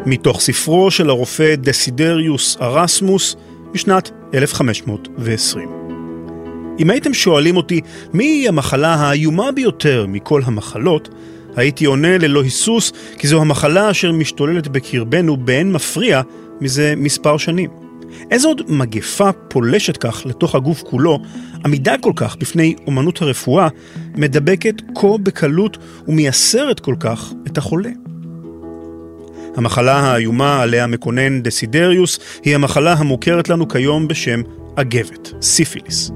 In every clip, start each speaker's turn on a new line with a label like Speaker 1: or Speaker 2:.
Speaker 1: מתוך ספרו של הרופא דסידריוס ארסמוס בשנת 1520. אם הייתם שואלים אותי מהי המחלה האיומה ביותר מכל המחלות, הייתי עונה ללא היסוס כי זו המחלה אשר משתוללת בקרבנו באין מפריע מזה מספר שנים. איזו עוד מגפה פולשת כך לתוך הגוף כולו, עמידה כל כך בפני אומנות הרפואה, מדבקת כה בקלות ומייסרת כל כך את החולה. המחלה האיומה עליה מקונן דסידריוס היא המחלה המוכרת לנו כיום בשם אגבת, סיפיליס.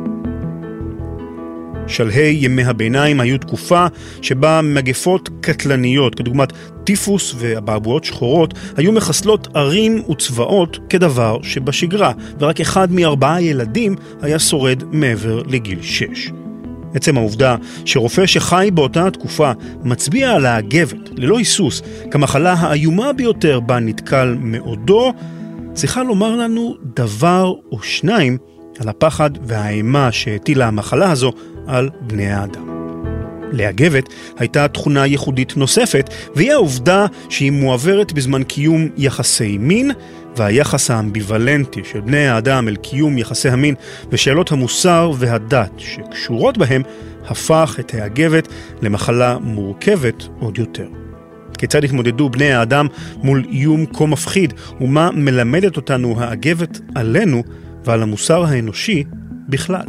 Speaker 1: שלהי ימי הביניים היו תקופה שבה מגפות קטלניות, כדוגמת טיפוס ואבעבועות שחורות, היו מחסלות ערים וצבאות כדבר שבשגרה, ורק אחד מ4 ילדים היה שורד מעבר לגיל 6. עצם העובדה שרופא שחי באותה התקופה מצביע על האגבת ללא היסוס כמחלה האיומה ביותר בה נתקל מעודו, צריכה לומר לנו דבר או שניים על הפחד והאימה שהטילה המחלה הזו על בני האדם. לאגבת הייתה תכונה ייחודית נוספת, והיא העובדה שהיא מועברת בזמן קיום יחסי מין, והיחס האמביוולנטי של בני האדם אל קיום יחסי המין ושאלות המוסר והדת שקשורות בהם, הפך את האגבת למחלה מורכבת עוד יותר. כיצד התמודדו בני האדם מול איום כה מפחיד, ומה מלמדת אותנו האגבת עלינו ועל המוסר האנושי בכלל?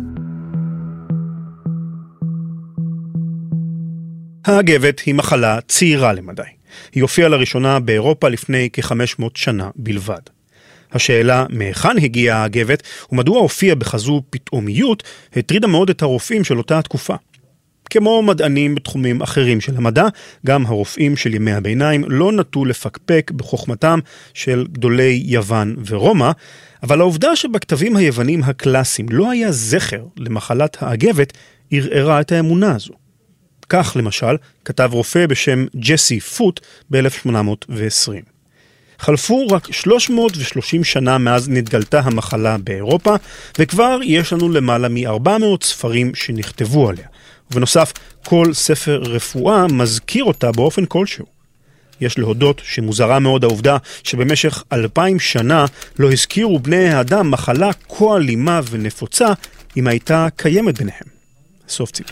Speaker 1: האגבת היא מחלה צעירה למדי. היא הופיעה לראשונה באירופה לפני כ-500 שנה בלבד. השאלה מהיכן הגיעה האגבת ומדוע הופיעה בכזו פתאומיות הטרידה מאוד את הרופאים של אותה התקופה. כמו מדענים בתחומים אחרים של המדע, גם הרופאים של ימי הביניים לא נטו לפקפק בחוכמתם של גדולי יוון ורומא, אבל העובדה שבכתבים היוונים הקלאסיים לא היה זכר למחלת האגבת ערערה את האמונה הזו. כך למשל כתב רופא בשם ג'סי פוט ב-1820. חלפו רק 330 שנה מאז נתגלתה המחלה באירופה, וכבר יש לנו למעלה מ-400 ספרים שנכתבו עליה. ובנוסף, כל ספר רפואה מזכיר אותה באופן כלשהו. יש להודות שמוזרה מאוד העובדה שבמשך 2000 שנה לא הזכירו בני האדם מחלה כה אלימה ונפוצה אם הייתה קיימת ביניהם. סוף ציטוט.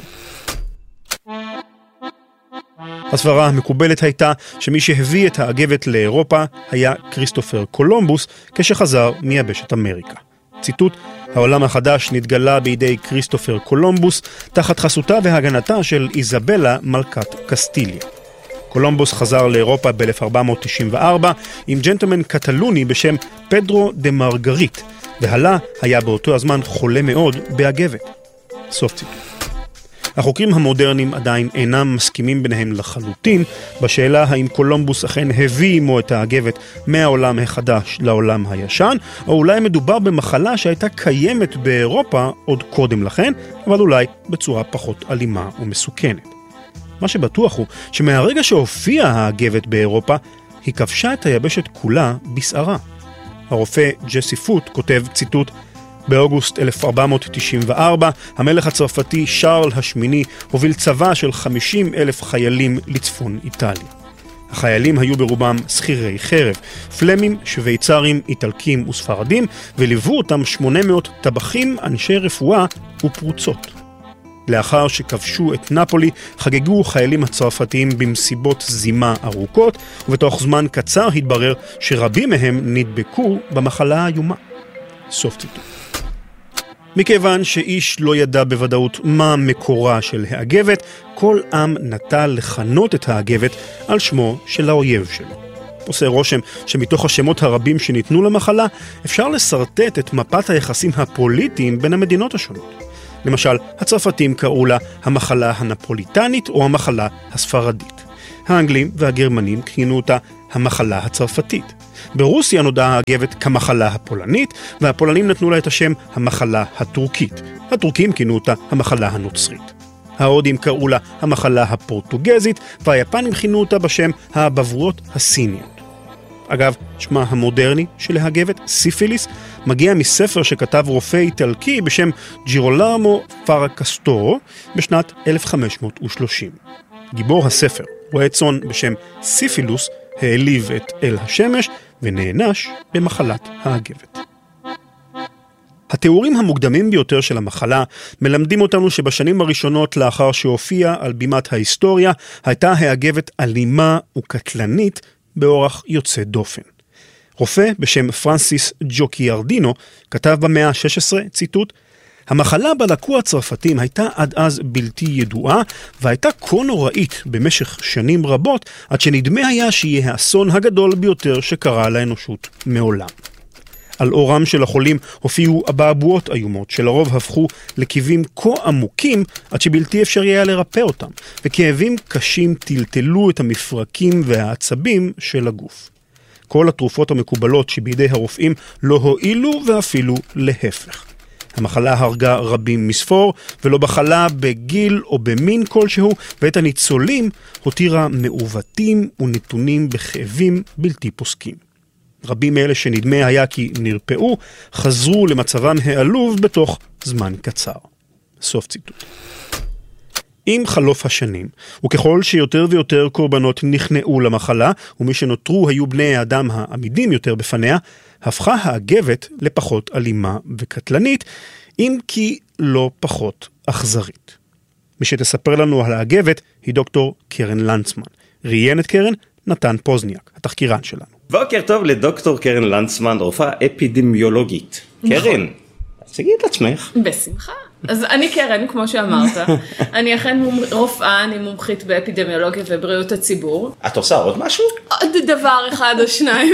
Speaker 1: הסברה המקובלת הייתה שמי שהביא את האגבת לאירופה היה כריסטופר קולומבוס כשחזר מיבשת אמריקה. ציטוט: העולם החדש נתגלה בידי כריסטופר קולומבוס תחת חסותה והגנתה של איזבלה מלכת קסטיליה. קולומבוס חזר לאירופה ב-1494 עם ג'נטלמן קטלוני בשם פדרו דה מרגריט, והלה היה באותו הזמן חולה מאוד באגבת. סוף ציטוט. החוקרים המודרניים עדיין אינם מסכימים ביניהם לחלוטין בשאלה האם קולומבוס אכן הביא עמו את האגבת מהעולם החדש לעולם הישן, או אולי מדובר במחלה שהייתה קיימת באירופה עוד קודם לכן, אבל אולי בצורה פחות אלימה ומסוכנת. מה שבטוח הוא שמהרגע שהופיעה האגבת באירופה, היא כבשה את היבשת כולה בסערה. הרופא ג'סי פוט כותב ציטוט: באוגוסט 1494, המלך הצרפתי שרל השמיני הוביל צבא של 50,000 חיילים לצפון איטליה. החיילים היו ברובם שכירי חרב, פלמים, שוויצרים, איטלקים וספרדים, וליוו אותם 800 טבחים, אנשי רפואה ופרוצות. לאחר שכבשו את נפולי, חגגו חיילים הצרפתיים במסיבות זימה ארוכות, ובתוך זמן קצר התברר שרבים מהם נדבקו במחלה האיומה. סוף ציטוט. מכיוון שאיש לא ידע בוודאות מה מקורה של האגבת, כל עם נטה לכנות את האגבת על שמו של האויב שלו. עושה רושם שמתוך השמות הרבים שניתנו למחלה, אפשר לסרטט את מפת היחסים הפוליטיים בין המדינות השונות. למשל, הצרפתים קראו לה המחלה הנפוליטנית או המחלה הספרדית. האנגלים והגרמנים כינו אותה המחלה הצרפתית. ברוסיה נודעה האגבת כמחלה הפולנית, והפולנים נתנו לה את השם המחלה הטורקית. הטורקים כינו אותה המחלה הנוצרית. ההודים קראו לה המחלה הפורטוגזית, והיפנים כינו אותה בשם הבברויות הסיניות. אגב, שמה המודרני של האגבת, סיפיליס, מגיע מספר שכתב רופא איטלקי בשם ג'ירולמו פרקסטורו בשנת 1530. גיבור הספר, רועה צאן בשם סיפילוס, העליב את אל השמש ונענש במחלת האגבת. התיאורים המוקדמים ביותר של המחלה מלמדים אותנו שבשנים הראשונות לאחר שהופיעה על בימת ההיסטוריה הייתה האגבת אלימה וקטלנית באורח יוצא דופן. רופא בשם פרנסיס ג'וקיארדינו כתב במאה ה-16, ציטוט, המחלה בה לקו הצרפתים הייתה עד אז בלתי ידועה, והייתה כה נוראית במשך שנים רבות, עד שנדמה היה שיהיה האסון הגדול ביותר שקרה לאנושות מעולם. על אורם של החולים הופיעו אבעבועות איומות, שלרוב הפכו לכאבים כה עמוקים, עד שבלתי אפשר היה לרפא אותם, וכאבים קשים טלטלו את המפרקים והעצבים של הגוף. כל התרופות המקובלות שבידי הרופאים לא הועילו ואפילו להפך. המחלה הרגה רבים מספור, ולא בחלה בגיל או במין כלשהו, ואת הניצולים הותירה מעוותים ונתונים בכאבים בלתי פוסקים. רבים מאלה שנדמה היה כי נרפאו, חזרו למצבם העלוב בתוך זמן קצר. סוף ציטוט. עם חלוף השנים, וככל שיותר ויותר קורבנות נכנעו למחלה, ומי שנותרו היו בני האדם העמידים יותר בפניה, הפכה האגבת לפחות אלימה וקטלנית, אם כי לא פחות אכזרית. מי שתספר לנו על האגבת היא דוקטור קרן לנצמן. ראיין את קרן נתן פוזניאק, התחקירן שלנו.
Speaker 2: בוקר טוב לדוקטור קרן לנצמן, רופאה אפידמיולוגית. קרן, תציגי את עצמך.
Speaker 3: בשמחה. אז אני קרן, כמו שאמרת. אני אכן רופאה, אני מומחית באפידמיולוגיה ובריאות הציבור.
Speaker 2: את עושה עוד משהו?
Speaker 3: עוד דבר אחד או שניים.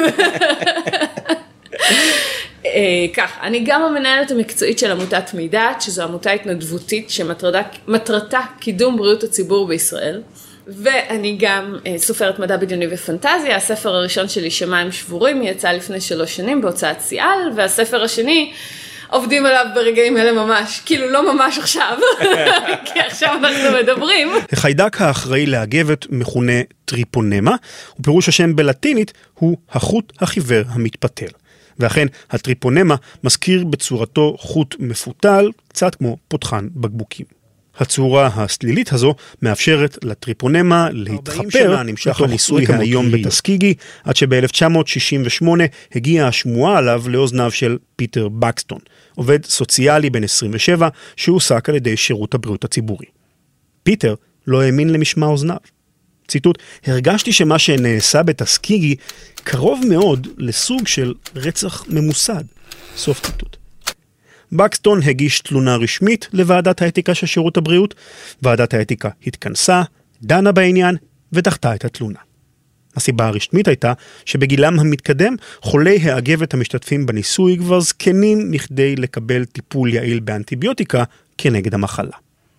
Speaker 3: כך, אני גם המנהלת המקצועית של עמותת מידעת, שזו עמותה התנדבותית שמטרתה קידום בריאות הציבור בישראל. ואני גם סופרת מדע בדיוני ופנטזיה. הספר הראשון שלי, שמיים שבורים, יצא לפני 3 שנים בהוצאת סיאל, והספר השני עובדים עליו ברגעים אלה ממש, כאילו לא ממש עכשיו, כי עכשיו אנחנו מדברים.
Speaker 1: החיידק האחראי לאגבת מכונה טריפונמה, ופירוש השם בלטינית הוא החוט החיוור המתפתל. ואכן, הטריפונמה מזכיר בצורתו חוט מפותל, קצת כמו פותחן בקבוקים. הצורה הסלילית הזו מאפשרת לטריפונמה להתחפר, נמשך הניסוי היום בטסקיגי, עד שב-1968 הגיעה השמועה עליו לאוזניו של פיטר בקסטון, עובד סוציאלי בן 27 שהועסק על ידי שירות הבריאות הציבורי. פיטר לא האמין למשמע אוזניו. ציטוט, הרגשתי שמה שנעשה בטסקיגי קרוב מאוד לסוג של רצח ממוסד. סוף ציטוט. בקסטון הגיש תלונה רשמית לוועדת האתיקה של שירות הבריאות, ועדת האתיקה התכנסה, דנה בעניין ודחתה את התלונה. הסיבה הרשמית הייתה שבגילם המתקדם חולי האגבת המשתתפים בניסוי כבר זקנים מכדי לקבל טיפול יעיל באנטיביוטיקה כנגד המחלה.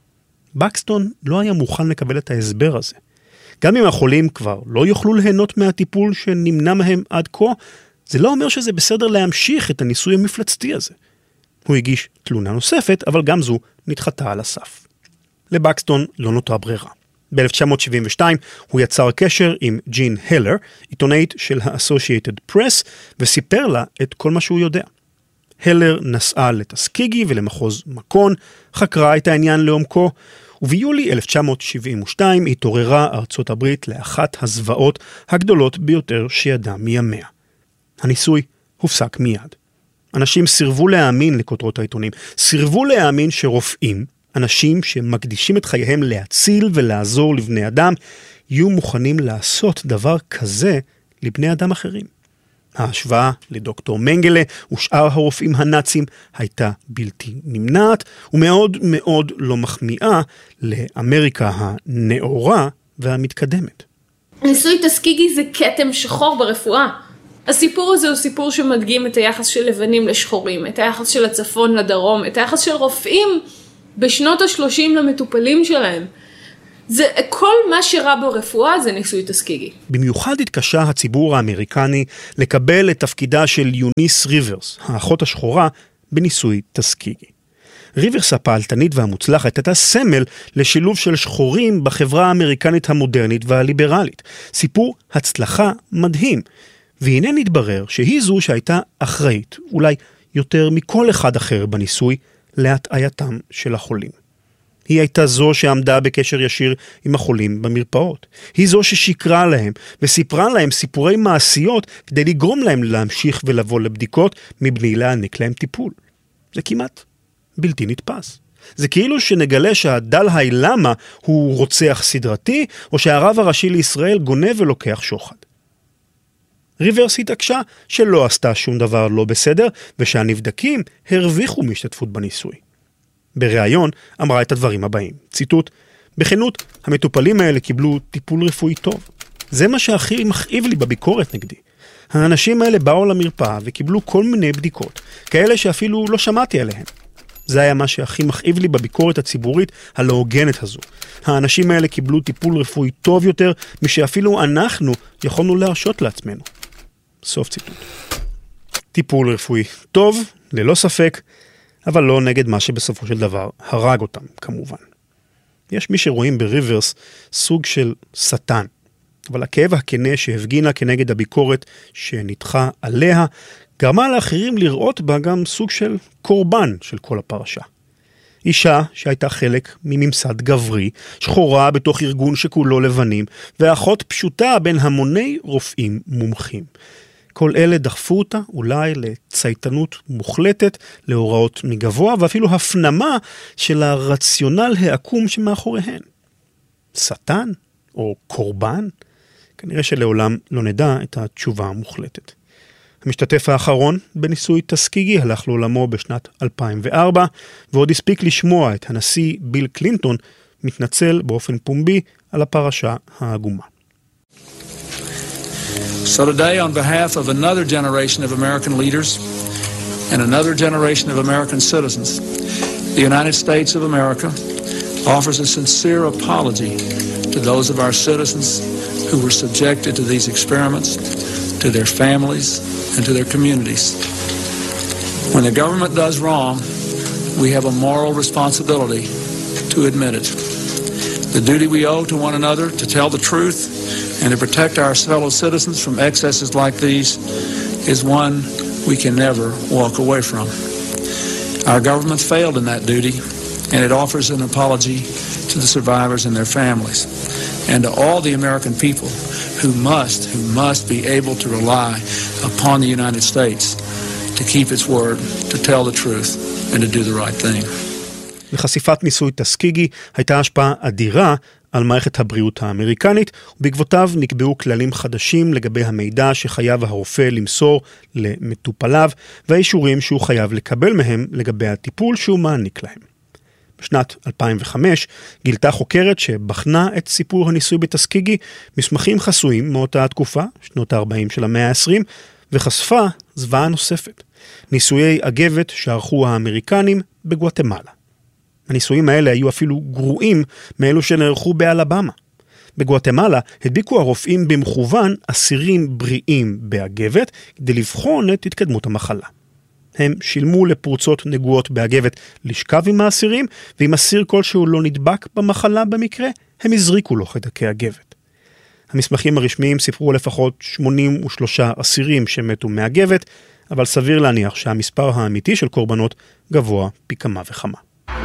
Speaker 1: בקסטון לא היה מוכן לקבל את ההסבר הזה. גם אם החולים כבר לא יוכלו ליהנות מהטיפול שנמנע מהם עד כה, זה לא אומר שזה בסדר להמשיך את הניסוי המפלצתי הזה. הוא הגיש תלונה נוספת, אבל גם זו נדחתה על הסף. לבקסטון לא נותרה ברירה. ב-1972 הוא יצר קשר עם ג'ין הלר, עיתונאית של ה-Associated Press, וסיפר לה את כל מה שהוא יודע. הלר נסעה לטסקיגי ולמחוז מקון, חקרה את העניין לעומקו, וביולי 1972 התעוררה ארצות הברית לאחת הזוועות הגדולות ביותר שידע מימיה. הניסוי הופסק מיד. אנשים סירבו להאמין לכותרות העיתונים, סירבו להאמין שרופאים, אנשים שמקדישים את חייהם להציל ולעזור לבני אדם, יהיו מוכנים לעשות דבר כזה לבני אדם אחרים. ההשוואה לדוקטור מנגלה ושאר הרופאים הנאצים הייתה בלתי נמנעת, ומאוד מאוד לא מחמיאה לאמריקה הנאורה והמתקדמת.
Speaker 3: ניסוי טסקיגי זה כתם שחור ברפואה. הסיפור הזה הוא סיפור שמדגים את היחס של לבנים לשחורים, את היחס של הצפון לדרום, את היחס של רופאים בשנות ה-30 למטופלים שלהם. זה, כל מה שרע ברפואה זה ניסוי טסקיגי.
Speaker 1: במיוחד התקשה הציבור האמריקני לקבל את תפקידה של יוניס ריברס, האחות השחורה, בניסוי טסקיגי. ריברס הפעלתנית והמוצלחת הייתה סמל לשילוב של שחורים בחברה האמריקנית המודרנית והליברלית. סיפור הצלחה מדהים. והנה נתברר שהיא זו שהייתה אחראית, אולי יותר מכל אחד אחר בניסוי, להטעייתם של החולים. היא הייתה זו שעמדה בקשר ישיר עם החולים במרפאות. היא זו ששיקרה להם וסיפרה להם סיפורי מעשיות כדי לגרום להם להמשיך ולבוא לבדיקות מבלי להעניק להם טיפול. זה כמעט בלתי נתפס. זה כאילו שנגלה שהדלאי למה הוא רוצח סדרתי, או שהרב הראשי לישראל גונב ולוקח שוחד. ריברס התעקשה שלא עשתה שום דבר לא בסדר, ושהנבדקים הרוויחו מהשתתפות בניסוי. בריאיון אמרה את הדברים הבאים, ציטוט, בכנות, המטופלים האלה קיבלו טיפול רפואי טוב. זה מה שהכי מכאיב לי בביקורת נגדי. האנשים האלה באו למרפאה וקיבלו כל מיני בדיקות, כאלה שאפילו לא שמעתי עליהן. זה היה מה שהכי מכאיב לי בביקורת הציבורית הלא הוגנת הזו. האנשים האלה קיבלו טיפול רפואי טוב יותר משאפילו אנחנו יכולנו להרשות לעצמנו. סוף ציטוט. טיפול רפואי טוב, ללא ספק, אבל לא נגד מה שבסופו של דבר הרג אותם, כמובן. יש מי שרואים בריברס סוג של שטן, אבל הכאב הכנה שהפגינה כנגד הביקורת שנדחה עליה, גרמה לאחרים לראות בה גם סוג של קורבן של כל הפרשה. אישה שהייתה חלק מממסד גברי, שחורה בתוך ארגון שכולו לבנים, ואחות פשוטה בין המוני רופאים מומחים. כל אלה דחפו אותה אולי לצייתנות מוחלטת, להוראות מגבוה, ואפילו הפנמה של הרציונל העקום שמאחוריהן. שטן או קורבן? כנראה שלעולם לא נדע את התשובה המוחלטת. המשתתף האחרון בניסוי טסקיגי הלך לעולמו בשנת 2004, ועוד הספיק לשמוע את הנשיא ביל קלינטון מתנצל באופן פומבי על הפרשה העגומה.
Speaker 4: So today, on behalf of another generation of American leaders and another generation of American citizens, the United States of America offers a sincere apology to those of our citizens who were subjected to these experiments, to their families, and to their communities. When the government does wrong, we have a moral responsibility to admit it. The duty we owe to one another to tell the truth and to protect our fellow citizens from excesses like these is one we can never walk away from. Our government failed in that duty, and it offers an apology to the survivors and their families, and to all the American people who must be able to rely upon the United States to keep its word, to tell the truth, and to do the right thing.
Speaker 1: לחשיפת ניסוי טסקיגי הייתה השפעה אדירה על מערכת הבריאות האמריקנית, ובעקבותיו נקבעו כללים חדשים לגבי המידע שחייב הרופא למסור למטופליו, והאישורים שהוא חייב לקבל מהם לגבי הטיפול שהוא מעניק להם. בשנת 2005 גילתה חוקרת שבחנה את סיפור הניסוי בטסקיגי מסמכים חסויים מאותה התקופה, שנות ה-40 של המאה ה-20, וחשפה זוועה נוספת, ניסויי אגבת שערכו האמריקנים בגואטמלה. הניסויים האלה היו אפילו גרועים מאלו שנערכו באלבמה. בגואטמלה הדביקו הרופאים במכוון אסירים בריאים באגבת כדי לבחון את התקדמות המחלה. הם שילמו לפרוצות נגועות באגבת לשכב עם האסירים, ואם אסיר כלשהו לא נדבק במחלה במקרה, הם הזריקו לו חיידקי אגבת. המסמכים הרשמיים סיפרו לפחות 83 אסירים שמתו מאגבת, אבל סביר להניח שהמספר האמיתי של קורבנות גבוה פי כמה וכמה.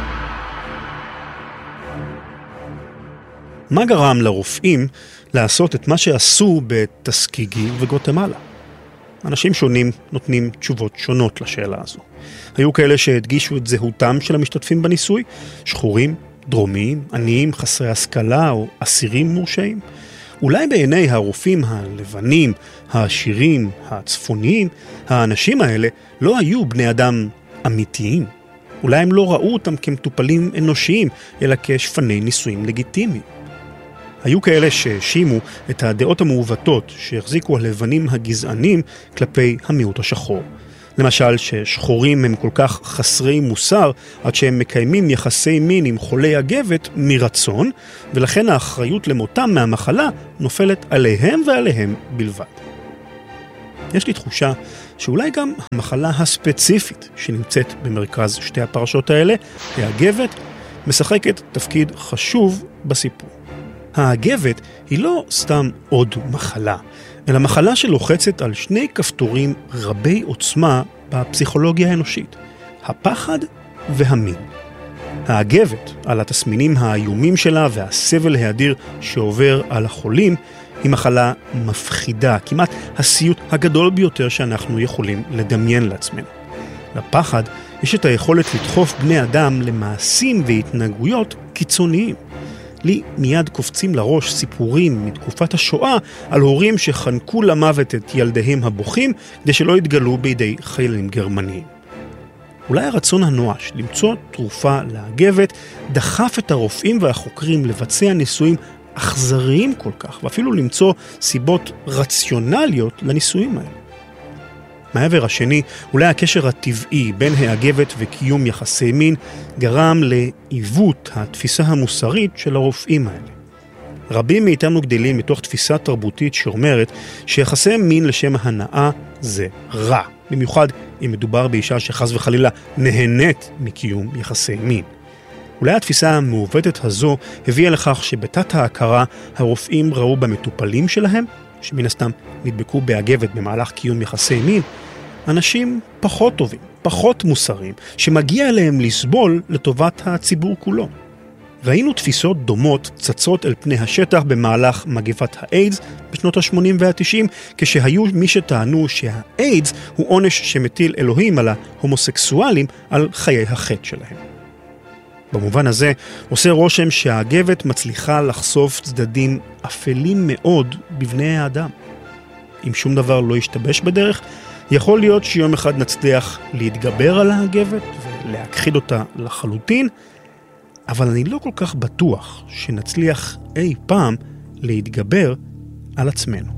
Speaker 1: מה גרם לרופאים לעשות את מה שעשו בטסקיגי וגואטמלה? אנשים שונים נותנים תשובות שונות לשאלה הזו. היו כאלה שהדגישו את זהותם של המשתתפים בניסוי, שחורים, דרומיים, עניים, חסרי השכלה או אסירים מורשעים. אולי בעיני הרופאים הלבנים, העשירים, הצפוניים, האנשים האלה לא היו בני אדם אמיתיים. אולי הם לא ראו אותם כמטופלים אנושיים, אלא כשפני ניסויים לגיטימיים. היו כאלה שהאשימו את הדעות המעוותות שהחזיקו הלבנים הגזענים כלפי המיעוט השחור. למשל ששחורים הם כל כך חסרי מוסר עד שהם מקיימים יחסי מין עם חולי אגבת מרצון, ולכן האחריות למותם מהמחלה נופלת עליהם ועליהם בלבד. יש לי תחושה שאולי גם המחלה הספציפית שנמצאת במרכז שתי הפרשות האלה, האגבת, משחקת תפקיד חשוב בסיפור. האגבת היא לא סתם עוד מחלה, אלא מחלה שלוחצת על שני כפתורים רבי עוצמה בפסיכולוגיה האנושית, הפחד והמין. האגבת, על התסמינים האיומים שלה והסבל האדיר שעובר על החולים, היא מחלה מפחידה, כמעט הסיוט הגדול ביותר שאנחנו יכולים לדמיין לעצמנו. לפחד יש את היכולת לדחוף בני אדם למעשים והתנהגויות קיצוניים. לי מיד קופצים לראש סיפורים מתקופת השואה על הורים שחנקו למוות את ילדיהם הבוכים כדי שלא יתגלו בידי חיילים גרמניים. אולי הרצון הנואש למצוא תרופה לאגבת דחף את הרופאים והחוקרים לבצע ניסויים אכזריים כל כך, ואפילו למצוא סיבות רציונליות לניסויים האלה. מהעבר השני, אולי הקשר הטבעי בין האגבת וקיום יחסי מין גרם לעיוות התפיסה המוסרית של הרופאים האלה. רבים מאיתנו גדלים מתוך תפיסה תרבותית שאומרת שיחסי מין לשם הנאה זה רע, במיוחד אם מדובר באישה שחס וחלילה נהנית מקיום יחסי מין. אולי התפיסה המעוותת הזו הביאה לכך שבתת ההכרה הרופאים ראו במטופלים שלהם, שמן הסתם נדבקו באגבת במהלך קיום יחסי מין, אנשים פחות טובים, פחות מוסריים, שמגיע להם לסבול לטובת הציבור כולו. ראינו תפיסות דומות צצות אל פני השטח במהלך מגפת האיידס בשנות ה-80 וה-90, כשהיו מי שטענו שהאיידס הוא עונש שמטיל אלוהים על ההומוסקסואלים על חיי החטא שלהם. במובן הזה עושה רושם שהאגבת מצליחה לחשוף צדדים אפלים מאוד בבני האדם. אם שום דבר לא ישתבש בדרך, יכול להיות שיום אחד נצליח להתגבר על האגבת ולהכחיד אותה לחלוטין, אבל אני לא כל כך בטוח שנצליח אי פעם להתגבר על עצמנו.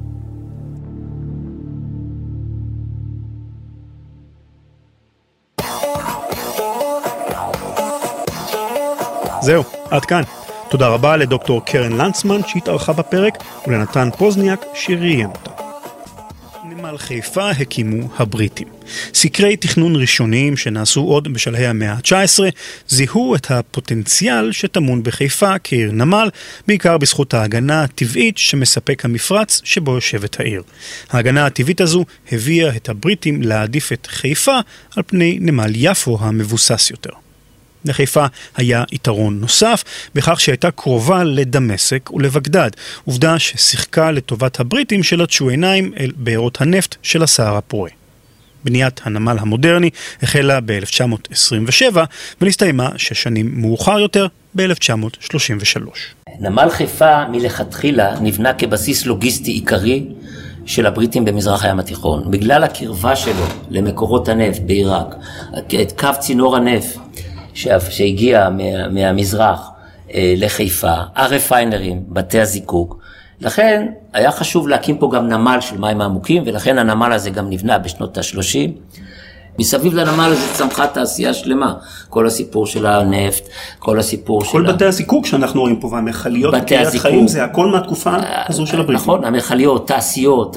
Speaker 1: זהו, עד כאן. תודה רבה לדוקטור קרן לנצמן שהתארחה בפרק, ולנתן פוזניאק שראיין אותה. נמל חיפה הקימו הבריטים. סקרי תכנון ראשוניים שנעשו עוד בשלהי המאה ה-19 זיהו את הפוטנציאל שטמון בחיפה כעיר נמל, בעיקר בזכות ההגנה הטבעית שמספק המפרץ שבו יושבת העיר. ההגנה הטבעית הזו הביאה את הבריטים להעדיף את חיפה על פני נמל יפו המבוסס יותר. לחיפה היה יתרון נוסף, בכך שהייתה קרובה לדמשק ולבגדד, עובדה ששיחקה לטובת הבריטים שלטשו עיניים אל בארות הנפט של הסהר הפורה. בניית הנמל המודרני החלה ב-1927 ונסתיימה 6 שנים מאוחר יותר ב-1933.
Speaker 5: נמל חיפה מלכתחילה נבנה כבסיס לוגיסטי עיקרי של הבריטים במזרח הים התיכון. בגלל הקרבה שלו למקורות הנפט בעיראק, את קו צינור הנפט שהגיע מהמזרח לחיפה, הרפיינרים, בתי הזיקוק, לכן היה חשוב להקים פה גם נמל של מים העמוקים, ולכן הנמל הזה גם נבנה בשנות ה-30. מסביב לנמל הזה צמחה תעשייה שלמה, כל הסיפור של הנפט, כל הסיפור של...
Speaker 1: כל בתי הזיקוק שאנחנו רואים פה, והמחליות בקריית חיים, זה הכל מהתקופה הזו של הבריטים.
Speaker 5: נכון, המחליות, תעשיות,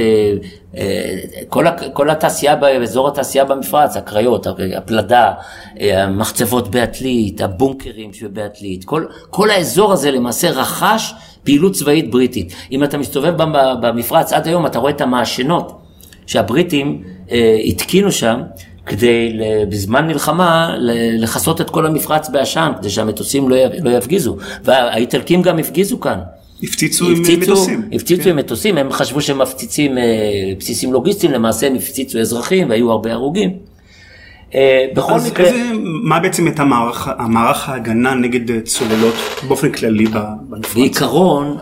Speaker 5: כל התעשייה באזור התעשייה במפרץ, הקריות, הפלדה, המחצבות בעתלית, הבונקרים שבעתלית, כל האזור הזה למעשה רכש פעילות צבאית בריטית. אם אתה מסתובב במפרץ עד היום, אתה רואה את המעשנות שהבריטים התקינו שם, כדי בזמן מלחמה לחסות את כל המפרץ בעשן, כדי שהמטוסים לא יפגיזו. והאיטלקים גם הפגיזו כאן.
Speaker 1: הפציצו עם מטוסים.
Speaker 5: הפציצו עם מטוסים, הם חשבו שהם מפציצים בסיסים לוגיסטיים, למעשה הם הפציצו אזרחים והיו הרבה הרוגים.
Speaker 1: בכל מקרה... מה בעצם את המערך ההגנה נגד צוללות באופן כללי בנפרץ?
Speaker 5: בעיקרון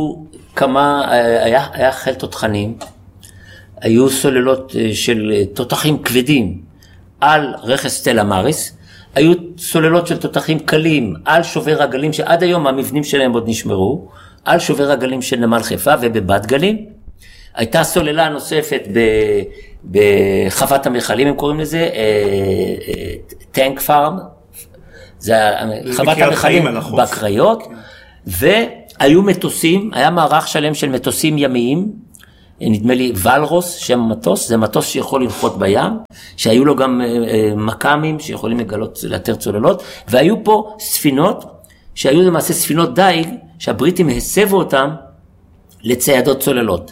Speaker 5: היה חיל תותחנים, היו סוללות של תותחים כבדים על רכס סטלה מאריס, היו סוללות של תותחים קלים על שובר הגלים, שעד היום המבנים שלהם עוד נשמרו, על שובר הגלים של נמל חיפה ובבת גלים. הייתה סוללה נוספת בחוות המחלים, הם קוראים לזה, טנק פארם, זה חוות המחלים בקריות, והיו מטוסים, היה מערך שלם של מטוסים ימיים, נדמה לי ולרוס, שם המטוס, זה מטוס שיכול לנחות בים, שהיו לו גם מקמים שיכולים לאתר צוללות, והיו פה ספינות, שהיו למעשה ספינות דייג, שהבריטים הסבו אותם לציידות צוללות.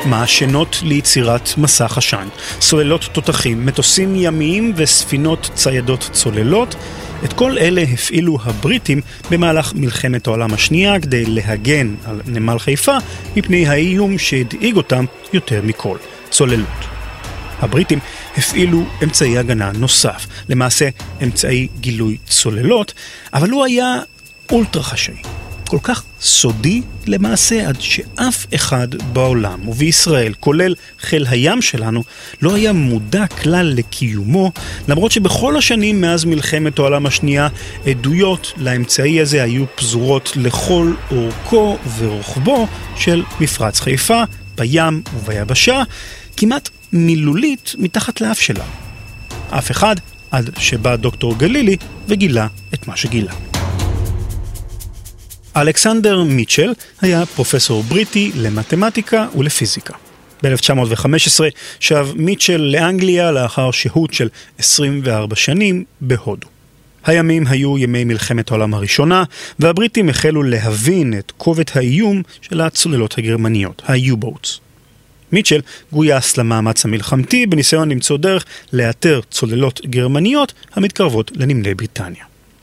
Speaker 1: מעשנות ליצירת מסך עשן, סוללות תותחים, מטוסים ימיים וספינות ציידות צוללות. את כל אלה הפעילו הבריטים במהלך מלחמת העולם השנייה כדי להגן על נמל חיפה מפני האיום שהדאיג אותם יותר מכל, צוללות. הבריטים הפעילו אמצעי הגנה נוסף, למעשה אמצעי גילוי צוללות, אבל הוא היה אולטרה חשאי, כל כך סודי למעשה עד שאף אחד בעולם ובישראל, כולל חיל הים שלנו, לא היה מודע כלל לקיומו, למרות שבכל השנים מאז מלחמת העולם השנייה עדויות לאמצעי הזה היו פזורות לכל אורכו ורוחבו של מפרץ חיפה, בים וביבשה, כמעט מילולית מתחת לאף שלה. אף אחד עד שבא דוקטור גלילי וגילה את מה שגילה. אלכסנדר מיטשל היה פרופסור בריטי למתמטיקה ולפיזיקה. ב-1915 שב מיטשל לאנגליה לאחר שהות של 24 שנים בהודו. הימים היו ימי מלחמת העולם הראשונה, והבריטים החלו להבין את כובד האיום של הצוללות הגרמניות, ה-U-boats. מיטשל גויס למאמץ המלחמתי בניסיון למצוא דרך לאתר צוללות גרמניות המתקרבות לנמלי בריטניה.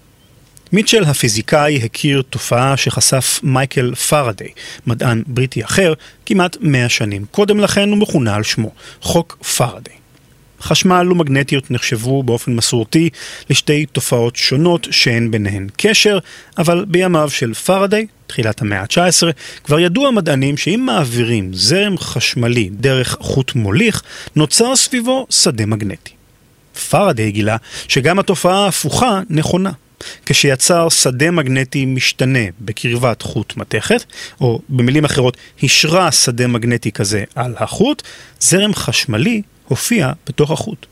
Speaker 1: מיטשל הפיזיקאי הכיר תופעה שחשף מייקל פארדיי, מדען בריטי אחר, כמעט 100 שנים קודם לכן ומכונה על שמו, חוק פארדיי. חשמל ומגנטיות נחשבו באופן מסורתי לשתי תופעות שונות שאין ביניהן קשר, אבל בימיו של פארדיי, תחילת המאה ה-19, כבר ידעו המדענים שאם מעבירים זרם חשמלי דרך חוט מוליך, נוצר סביבו שדה מגנטי. פארדיי גילה שגם התופעה ההפוכה נכונה. כשיצר שדה מגנטי משתנה בקרבת חוט מתכת, או במילים אחרות, השרה שדה מגנטי כזה על החוט, זרם חשמלי הופיע בתוך החוט.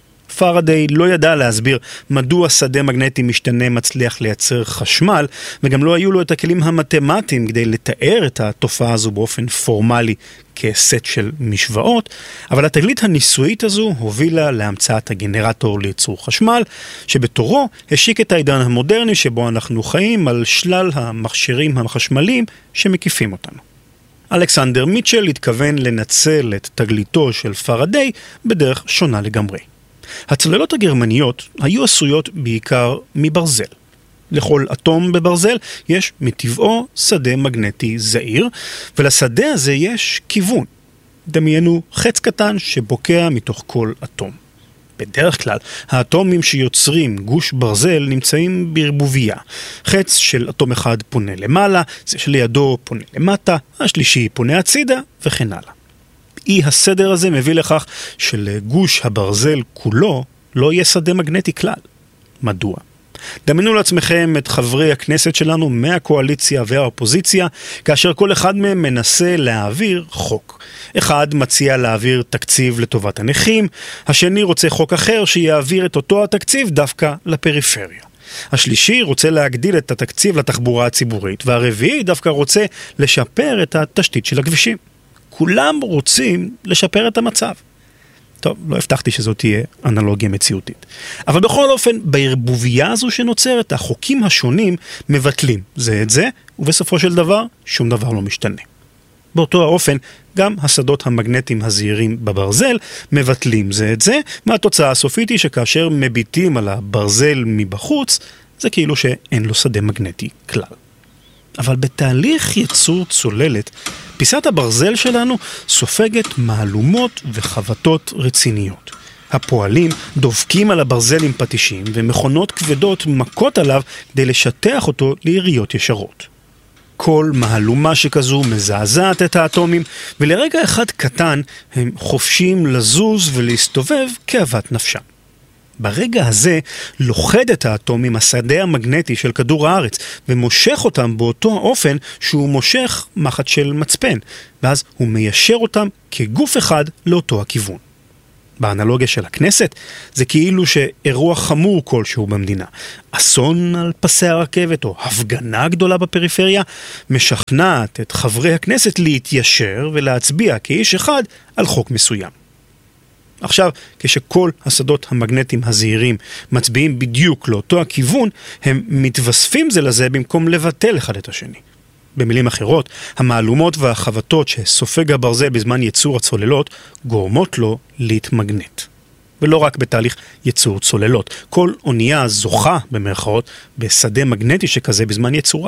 Speaker 1: פארדיי לא ידע להסביר מדוע שדה מגנטי משתנה מצליח לייצר חשמל, וגם לא היו לו את הכלים המתמטיים כדי לתאר את התופעה הזו באופן פורמלי כסט של משוואות, אבל התגלית הניסויית הזו הובילה להמצאת הגנרטור לייצור חשמל, שבתורו השיק את העידן המודרני שבו אנחנו חיים על שלל המכשירים החשמליים שמקיפים אותנו. אלכסנדר מיטשל התכוון לנצל את תגליתו של פארדיי בדרך שונה לגמרי. הצוללות הגרמניות היו עשויות בעיקר מברזל. לכל אטום בברזל יש מטבעו שדה מגנטי זעיר, ולשדה הזה יש כיוון. דמיינו חץ קטן שבוקע מתוך כל אטום. בדרך כלל, האטומים שיוצרים גוש ברזל נמצאים בערבוביה. חץ של אטום אחד פונה למעלה, זה שלידו פונה למטה, השלישי פונה הצידה וכן הלאה. אי הסדר הזה מביא לכך שלגוש הברזל כולו לא יהיה שדה מגנטי כלל. מדוע? דמיינו לעצמכם את חברי הכנסת שלנו מהקואליציה והאופוזיציה, כאשר כל אחד מהם מנסה להעביר חוק. אחד מציע להעביר תקציב לטובת הנכים, השני רוצה חוק אחר שיעביר את אותו התקציב דווקא לפריפריה. השלישי רוצה להגדיל את התקציב לתחבורה הציבורית, והרביעי דווקא רוצה לשפר את התשתית של הכבישים. כולם רוצים לשפר את המצב. טוב, לא הבטחתי שזאת תהיה אנלוגיה מציאותית. אבל בכל אופן, בערבוביה הזו שנוצרת, החוקים השונים מבטלים זה את זה, ובסופו של דבר, שום דבר לא משתנה. באותו האופן, גם השדות המגנטיים הזעירים בברזל מבטלים זה את זה, והתוצאה הסופית היא שכאשר מביטים על הברזל מבחוץ, זה כאילו שאין לו שדה מגנטי כלל. אבל בתהליך ייצור צוללת, פיסת הברזל שלנו סופגת מהלומות וחבטות רציניות. הפועלים דופקים על הברזל עם פטישים, ומכונות כבדות מכות עליו כדי לשטח אותו ליריות ישרות. כל מהלומה שכזו מזעזעת את האטומים, ולרגע אחד קטן הם חופשים לזוז ולהסתובב כאוות נפשם. ברגע הזה לוחד את האטומים השדה המגנטי של כדור הארץ, ומושך אותם באותו אופן שהוא מושך מחט של מצפן, ואז הוא מיישר אותם כגוף אחד לאותו הכיוון. באנלוגיה של הכנסת, זה כאילו שאירוע חמור כלשהו במדינה. אסון על פסי הרכבת או הפגנה גדולה בפריפריה, משכנעת את חברי הכנסת להתיישר ולהצביע כאיש אחד על חוק מסוים. עכשיו, כשכל השדות המגנטיים הזעירים מצביעים בדיוק לאותו הכיוון, הם מתווספים זה לזה במקום לבטל אחד את השני. במילים אחרות, המעלומות והחבטות שסופג הברזל בזמן ייצור הצוללות גורמות לו להתמגנט. ולא רק בתהליך ייצור צוללות. כל אונייה זוכה במרכאות בשדה מגנטי שכזה בזמן ייצורה.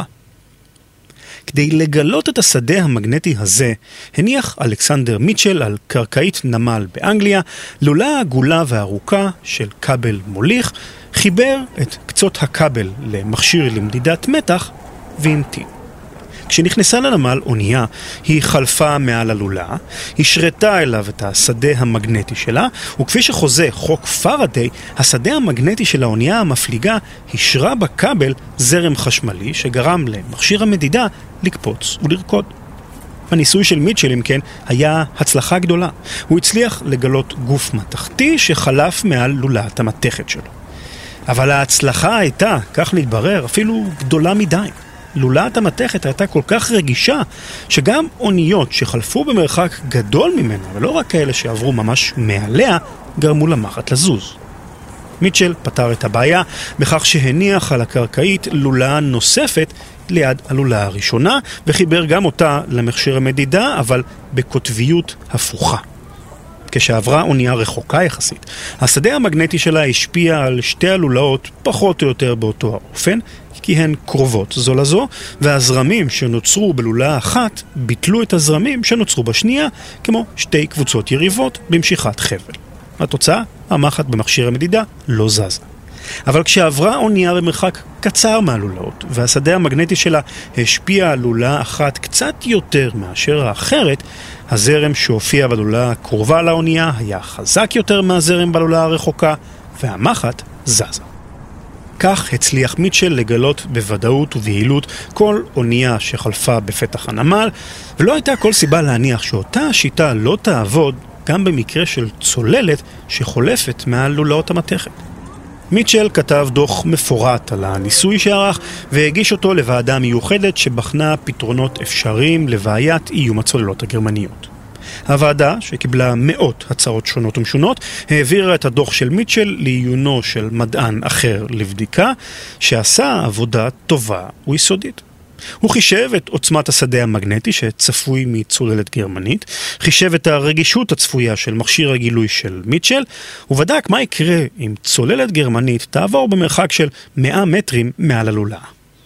Speaker 1: כדי לגלות את השדה המגנטי הזה, הניח אלכסנדר מיטשל על קרקעית נמל באנגליה, לולאה עגולה וארוכה של כבל מוליך, חיבר את קצות הכבל למכשיר למדידת מתח והמתין. כשנכנסה לנמל אונייה, היא חלפה מעל הלולאה, השרתה אליו את השדה המגנטי שלה, וכפי שחוזה חוק פרדיי, השדה המגנטי של האונייה המפליגה השרה בכבל זרם חשמלי שגרם למכשיר המדידה לקפוץ ולרקוד. הניסוי של מיטשל, אם כן, היה הצלחה גדולה. הוא הצליח לגלות גוף מתכתי שחלף מעל לולאת המתכת שלו. אבל ההצלחה הייתה, כך להתברר, אפילו גדולה מדי. לולאת המתכת הייתה כל כך רגישה, שגם אוניות שחלפו במרחק גדול ממנה, ולא רק כאלה שעברו ממש מעליה, גרמו למחט לזוז. מיטשל פתר את הבעיה בכך שהניח על הקרקעית לולאה נוספת ליד הלולאה הראשונה, וחיבר גם אותה למכשיר המדידה, אבל בקוטביות הפוכה. כשעברה אונייה רחוקה יחסית, השדה המגנטי שלה השפיע על שתי הלולאות פחות או יותר באותו האופן, כי הן קרובות זו לזו, והזרמים שנוצרו בלולאה אחת ביטלו את הזרמים שנוצרו בשנייה, כמו שתי קבוצות יריבות במשיכת חבל. התוצאה, המחט במכשיר המדידה לא זזה. אבל כשעברה אונייה במרחק קצר מהלולאות, והשדה המגנטי שלה השפיע על לולאה אחת קצת יותר מאשר האחרת, הזרם שהופיע בלולאה הקרובה לאונייה היה חזק יותר מהזרם בלולאה הרחוקה, והמחט זזה. כך הצליח מיטשל לגלות בוודאות וביעילות כל אונייה שחלפה בפתח הנמל, ולא הייתה כל סיבה להניח שאותה השיטה לא תעבוד גם במקרה של צוללת שחולפת מעל לולאות המתכת. מיטשל כתב דוח מפורט על הניסוי שערך והגיש אותו לוועדה מיוחדת שבחנה פתרונות אפשריים לבעיית איום הצוללות הגרמניות. הוועדה, שקיבלה מאות הצעות שונות ומשונות, העבירה את הדוח של מיטשל לעיונו של מדען אחר לבדיקה, שעשה עבודה טובה ויסודית. הוא חישב את עוצמת השדה המגנטי שצפוי מצוללת גרמנית, חישב את הרגישות הצפויה של מכשיר הגילוי של מיטשל, ובדק מה יקרה אם צוללת גרמנית תעבור במרחק של 100 מטרים מעל הלולאה.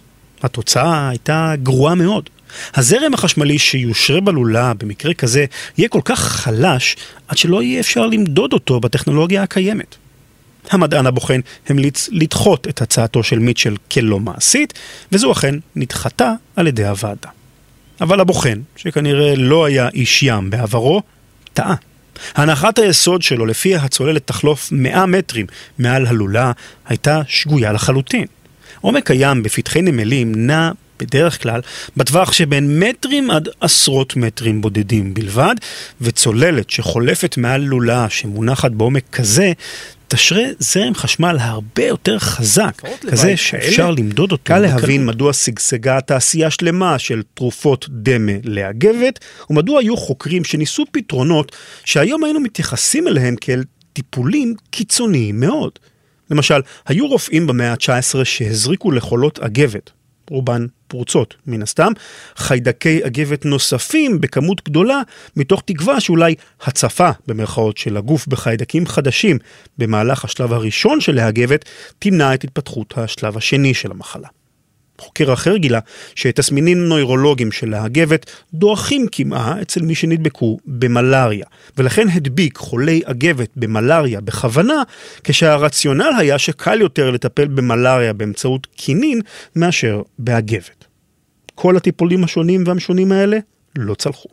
Speaker 1: התוצאה הייתה גרועה מאוד. הזרם החשמלי שיושרה בלולאה במקרה כזה יהיה כל כך חלש עד שלא יהיה אפשר למדוד אותו בטכנולוגיה הקיימת. המדען הבוחן המליץ לדחות את הצעתו של מיטשל כלא מעשית, וזו אכן נדחתה על ידי הוועדה. אבל הבוחן, שכנראה לא היה איש ים בעברו, טעה. הנחת היסוד שלו לפיה הצוללת תחלוף 100 מטרים מעל הלולאה הייתה שגויה לחלוטין. עומק הים בפתחי נמלים נע בדרך כלל בטווח שבין מטרים עד עשרות מטרים בודדים בלבד, וצוללת שחולפת מעל לולאה שמונחת בעומק כזה, תשרה זרם חשמל הרבה יותר חזק, כזה שאפשר למדוד אותו. קל להבין מדוע שגשגה תעשייה שלמה של תרופות דמה לאגבת, ומדוע היו חוקרים שניסו פתרונות שהיום היינו מתייחסים אליהם כאל טיפולים קיצוניים מאוד. למשל, היו רופאים במאה ה-19 שהזריקו לחולות אגבת, רובן פרוצות מן הסתם, חיידקי אגבת נוספים בכמות גדולה, מתוך תקווה שאולי הצפה במרכאות של הגוף בחיידקים חדשים במהלך השלב הראשון של האגבת תמנע את התפתחות השלב השני של המחלה. חוקר אחר גילה שתסמינים נוירולוגיים של האגבת דועכים כמעט אצל מי שנדבקו במלריה, ולכן הדביק חולי אגבת במלריה בכוונה, כשהרציונל היה שקל יותר לטפל במלריה באמצעות קינין מאשר באגבת. כל הטיפולים השונים והמשונים האלה לא צלחו.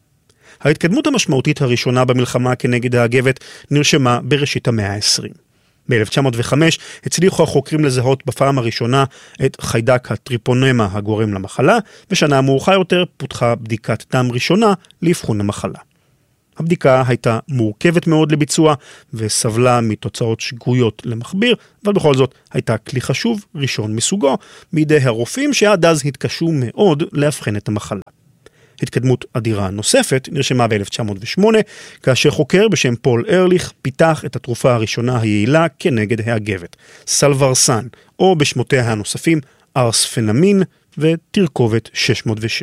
Speaker 1: ההתקדמות המשמעותית הראשונה במלחמה כנגד האגבת נרשמה בראשית המאה ה-20. ב-1905 הצליחו החוקרים לזהות בפעם הראשונה את חיידק הטריפונמה הגורם למחלה, ושנה מאוחר יותר פותחה בדיקת דם ראשונה לאבחון המחלה. הבדיקה הייתה מורכבת מאוד לביצוע וסבלה מתוצאות שגויות למכביר, אבל בכל זאת הייתה כלי חשוב ראשון מסוגו בידי הרופאים שעד אז התקשו מאוד להבחן את המחלה. התקדמות אדירה נוספת נרשמה ב-1908, כאשר חוקר בשם פול ארליך פיתח את התרופה הראשונה היעילה כנגד האגבת, סלוורסן, או בשמותיה הנוספים ארספנמין ותרכובת 606.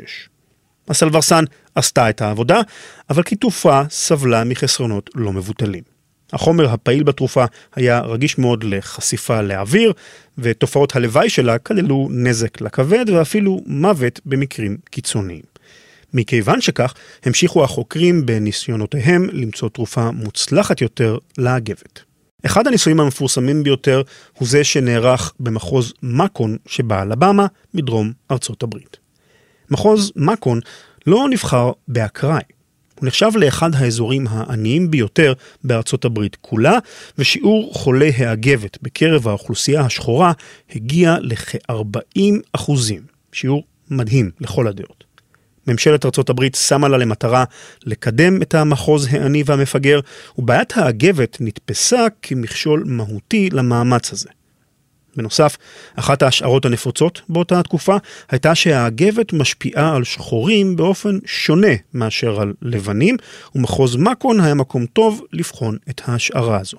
Speaker 1: הסלוורסן עשתה את העבודה, אבל כתרופה סבלה מחסרונות לא מבוטלים. החומר הפעיל בתרופה היה רגיש מאוד לחשיפה לאוויר, ותופעות הלוואי שלה כללו נזק לכבד ואפילו מוות במקרים קיצוניים. מכיוון שכך, המשיכו החוקרים בניסיונותיהם למצוא תרופה מוצלחת יותר לאגבת. אחד הניסויים המפורסמים ביותר הוא זה שנערך במחוז מקון שבאלבמה מדרום ארצות הברית. מחוז מקון לא נבחר באקראי. הוא נחשב לאחד האזורים העניים ביותר בארצות הברית כולה, ושיעור חולי האגבת בקרב האוכלוסייה השחורה הגיע לכ-40%, שיעור מדהים לכל הדעות. ממשלת ארצות הברית שמה לה למטרה לקדם את המחוז העני והמפגר, ובעיית האגבת נתפסה כמכשול מהותי למאמץ הזה. בנוסף, אחת ההשערות הנפוצות באותה התקופה הייתה שהאגבת משפיעה על שחורים באופן שונה מאשר על לבנים, ומחוז מקון היה מקום טוב לבחון את ההשערה הזו.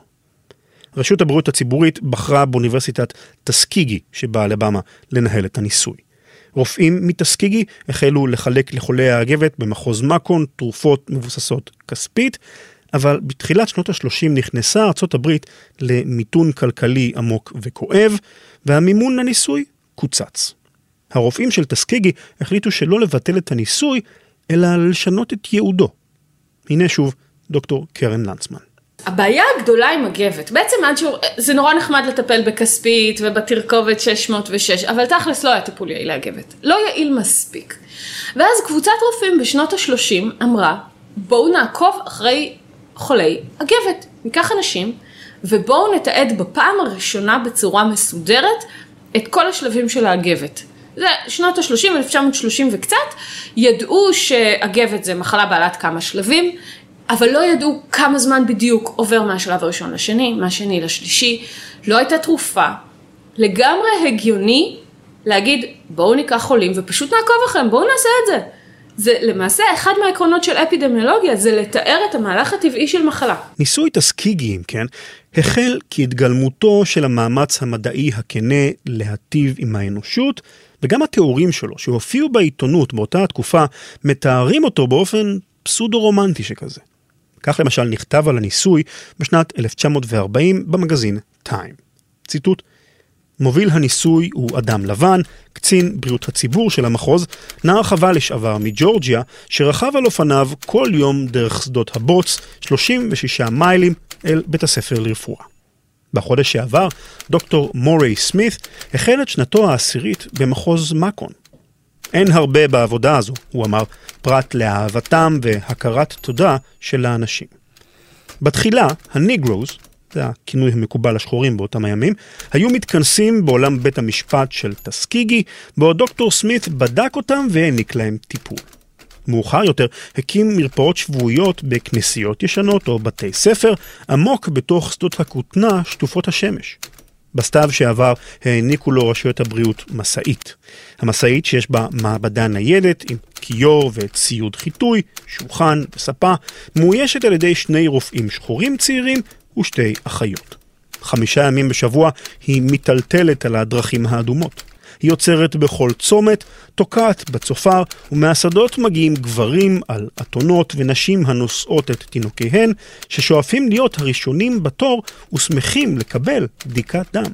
Speaker 1: רשות הבריאות הציבורית בחרה באוניברסיטת טסקיגי שבאלבמה לנהל את הניסוי. רופאים מטסקיגי החלו לחלק לחולי האגבת במחוז מקון תרופות מבוססות כספית, אבל בתחילת שנות ה-30 נכנסה ארצות הברית למיתון כלכלי עמוק וכואב, והמימון לניסוי קוצץ. הרופאים של טסקיגי החליטו שלא לבטל את הניסוי, אלא לשנות את ייעודו. הנה שוב דוקטור קרן לנצמן.
Speaker 3: הבעיה הגדולה עם אגבת, בעצם זה נורא נחמד לטפל בכספית ובתרכובת 606, אבל תכלס לא היה טיפול יעיל לאגבת. לא יעיל מספיק. ואז קבוצת רופאים בשנות ה-30 אמרה, בואו נעקוב אחרי חולי אגבת. ניקח אנשים ובואו נתעד בפעם הראשונה בצורה מסודרת את כל השלבים של האגבת. זה שנות ה-30, 1930 וקצת, ידעו שאגבת זה מחלה בעלת כמה שלבים, אבל לא ידעו כמה זמן בדיוק עובר מהשלב הראשון לשני, מהשני לשלישי. לא הייתה תרופה. לגמרי הגיוני להגיד, בואו ניקח חולים ופשוט נעקוב אחריהם, בואו נעשה את זה. זה למעשה אחד מהעקרונות של אפידמיולוגיה, זה לתאר את המהלך הטבעי של מחלה.
Speaker 1: ניסוי טסקיגי, אם כן, החל כהתגלמותו של המאמץ המדעי הכנה להטיב עם האנושות, וגם התיאורים שלו שהופיעו בעיתונות באותה התקופה, מתארים אותו באופן פסודו-רומנטי שכזה. כך למשל נכתב על הניסוי בשנת 1940 במגזין טיים. ציטוט: מוביל הניסוי הוא אדם לבן, קצין בריאות הציבור של המחוז, נער חווה לשעבר מג'ורג'יה, שרכב על אופניו כל יום דרך שדות הבוץ, 36 מיילים אל בית הספר לרפואה. בחודש שעבר, דוקטור מורי סמית החל את שנתו העשירית במחוז מקון. אין הרבה בעבודה הזו, הוא אמר, פרט לאהבתם והכרת תודה של האנשים. בתחילה, הניגרוס, זה הכינוי המקובל לשחורים באותם הימים, היו מתכנסים בעולם בית המשפט של טסקיגי, בעוד דוקטור סמית בדק אותם והעניק להם טיפול. מאוחר יותר הקים מרפאות שבועיות בכנסיות ישנות או בתי ספר, עמוק בתוך שדות הכותנה שטופות השמש. בסתיו שעבר העניקו לו רשויות הבריאות מסעית. המסעית שיש בה מעבדה ניידת עם כיור וציוד חיטוי, שולחן וספה, מאוישת על ידי 2 רופאים שחורים צעירים ו2 אחיות. 5 ימים בשבוע היא מטלטלת על הדרכים האדומות. היא יוצרת בכל צומת, תוקעת בצופר, ומהשדות מגיעים גברים על אתונות ונשים הנושאות את תינוקיהן, ששואפים להיות הראשונים בתור ושמחים לקבל בדיקת דם.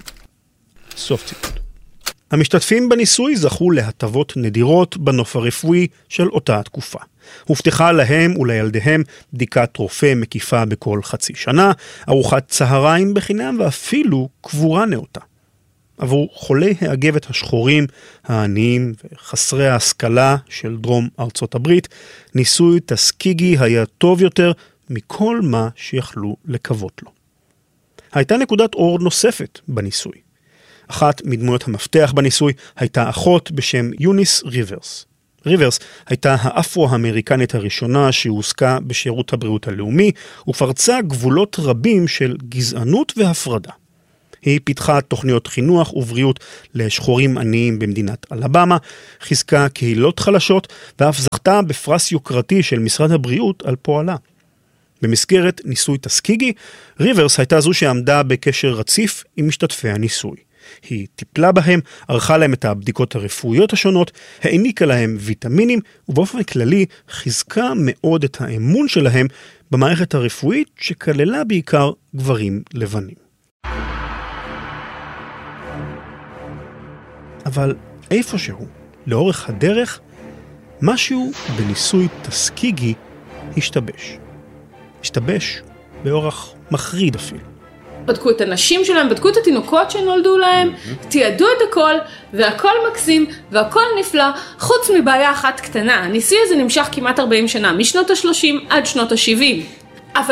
Speaker 1: סוף ציטוט. המשתתפים בניסוי זכו להטבות נדירות בנוף הרפואי של אותה התקופה. הובטחה להם ולילדיהם בדיקת רופא מקיפה בכל חצי שנה, ארוחת צהריים בחינם ואפילו קבורה נאותה. עבור חולי האגבת השחורים, העניים וחסרי ההשכלה של דרום ארצות הברית, ניסוי טסקיגי היה טוב יותר מכל מה שיכלו לקוות לו. הייתה נקודת אור נוספת בניסוי. אחת מדמויות המפתח בניסוי הייתה אחות בשם יוניס ריברס. ריברס הייתה האפרו-אמריקנית הראשונה שהועסקה בשירות הבריאות הלאומי, ופרצה גבולות רבים של גזענות והפרדה. היא פיתחה תוכניות חינוך ובריאות לשחורים עניים במדינת אלבמה, חיזקה קהילות חלשות ואף זכתה בפרס יוקרתי של משרד הבריאות על פועלה. במסגרת ניסוי טסקיגי, ריברס הייתה זו שעמדה בקשר רציף עם משתתפי הניסוי. היא טיפלה בהם, ערכה להם את הבדיקות הרפואיות השונות, העניקה להם ויטמינים, ובאופן כללי חיזקה מאוד את האמון שלהם במערכת הרפואית שכללה בעיקר גברים לבנים. אבל איפשהו, לאורך הדרך, משהו בניסוי טסקיגי השתבש. השתבש באורח מחריד אפילו.
Speaker 3: בדקו את הנשים שלהם, בדקו את התינוקות שנולדו להם, תיעדו את הכל, והכל מקסים, והכל נפלא, חוץ מבעיה אחת קטנה. הניסוי הזה נמשך כמעט 40 שנה, משנות ה-30 עד שנות ה-70. אבל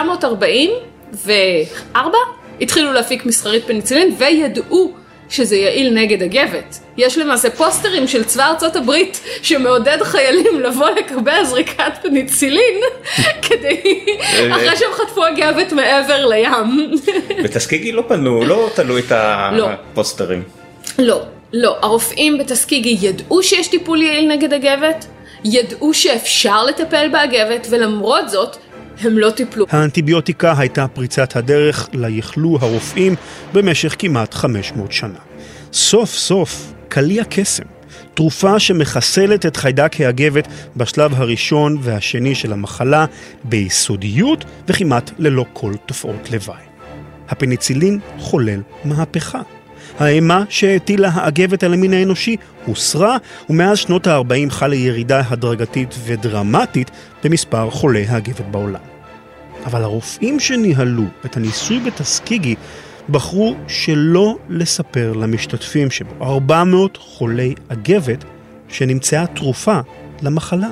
Speaker 3: ב-1944 התחילו להפיק מסחרית פניצילין, וידעו שזה יעיל נגד הגבת. יש למעשה פוסטרים של צבא ארצות הברית שמעודד חיילים לבוא לקבל זריקת פניצילין כדי, אחרי שהם חטפו הגבת מעבר לים.
Speaker 2: בטסקיגי לא פנו, לא תלו את הפוסטרים.
Speaker 3: לא. הרופאים בטסקיגי ידעו שיש טיפול יעיל נגד הגבת, ידעו שאפשר לטפל בהגבת, ולמרות זאת, הם לא טיפלו.
Speaker 1: האנטיביוטיקה הייתה פריצת הדרך ליכלו הרופאים במשך כמעט 500 שנה. סוף סוף קליע קסם, תרופה שמחסלת את חיידק הגבת בשלב הראשון והשני של המחלה ביסודיות וכמעט ללא כל תופעות לוואי. הפניצילין חולל מהפכה. האימה שהטילה האגבת על המין האנושי הוסרה, ומאז שנות ה-40 חלה ירידה הדרגתית ודרמטית במספר חולי האגבת בעולם. אבל הרופאים שניהלו את הניסוי בטסקיגי בחרו שלא לספר למשתתפים שבו 400 חולי אגבת שנמצאה תרופה למחלה.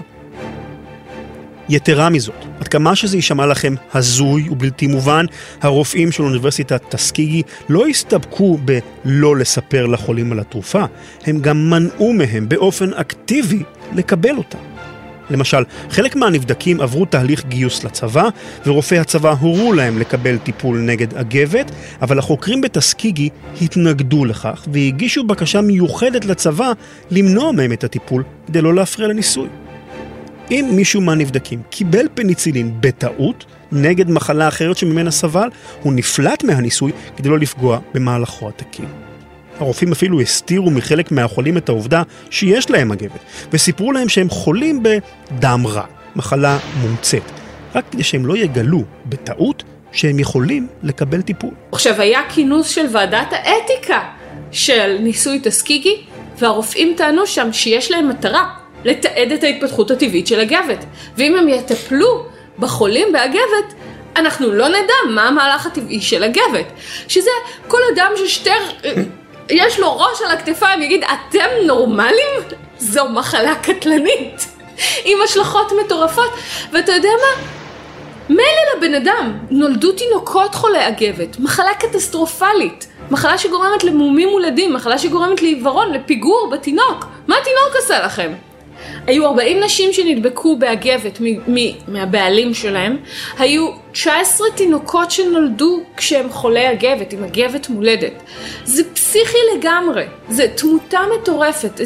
Speaker 1: יתרה מזאת, עד כמה שזה יישמע לכם הזוי ובלתי מובן, הרופאים של אוניברסיטת טסקיגי לא הסתפקו בלא לספר לחולים על התרופה, הם גם מנעו מהם באופן אקטיבי לקבל אותה. למשל, חלק מהנבדקים עברו תהליך גיוס לצבא, ורופאי הצבא הורו להם לקבל טיפול נגד אגבת, אבל החוקרים בטסקיגי התנגדו לכך, והגישו בקשה מיוחדת לצבא למנוע מהם את הטיפול, כדי לא להפריע לניסוי. אם מישהו מהנבדקים קיבל פניצילין בטעות, נגד מחלה אחרת שממנה סבל, הוא נפלט מהניסוי כדי לא לפגוע במהלכו התקין. הרופאים אפילו הסתירו מחלק מהחולים את העובדה שיש להם אגבת, וסיפרו להם שהם חולים בדם רע, מחלה מומצאת, רק כדי שהם לא יגלו בטעות שהם יכולים לקבל טיפול.
Speaker 3: עכשיו היה כינוס של ועדת האתיקה של ניסוי טסקיגי, והרופאים טענו שם שיש להם מטרה לתעד את ההתפתחות הטבעית של הגבת, ואם הם יטפלו בחולים באגבת, אנחנו לא נדע מה המהלך הטבעי של הגבת, שזה כל אדם יש לו ראש על הכתפיים, יגיד, אתם נורמלים? זו מחלה קטלנית, עם השלכות מטורפות. ואתה יודע מה? מילא לבן אדם, נולדו תינוקות חולי אגבת, מחלה קטסטרופלית, מחלה שגורמת למומים מולדים, מחלה שגורמת לעיוורון, לפיגור בתינוק. מה התינוק עשה לכם? היו 40 נשים שנדבקו באגבת מהבעלים שלהם, היו 19 תינוקות שנולדו כשהם חולי אגבת, עם אגבת מולדת. זה פסיכי לגמרי, זה תמותה מטורפת,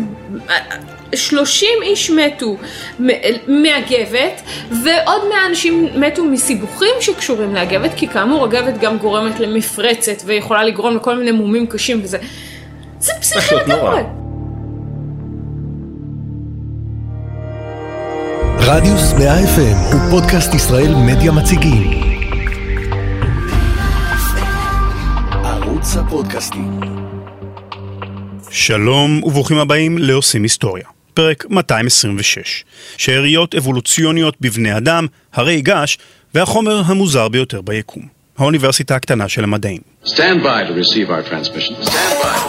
Speaker 3: 30 איש מתו מאגבת, ועוד 100 אנשים מתו מסיבוכים שקשורים לאגבת, כי כאמור אגבת גם גורמת למפרצת, ויכולה לגרום לכל מיני מומים קשים, וזה פסיכי לגמרי.
Speaker 6: רדיוס 100 FM הוא פודקאסט ישראל מדיה מציגים. ערוץ הפודקאסטים.
Speaker 1: שלום וברוכים הבאים לעושים היסטוריה. פרק 226. שאריות אבולוציוניות בבני אדם, הרי געש והחומר המוזר ביותר ביקום. האוניברסיטה הקטנה של המדעים.
Speaker 7: Stand by to receive our transmission. Stand by.